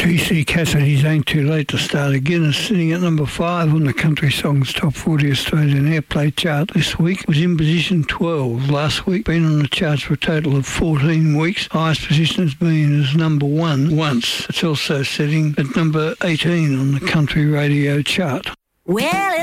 TC Cassidy's Ain't Too Late to Start Again is sitting at number 5 on the Country Songs Top 40 Australian Airplay chart this week. It was in position 12 last week, been on the charts for a total of 14 weeks. Highest position has been as number 1 once. It's also sitting at number 18 on the Country Radio chart. Well,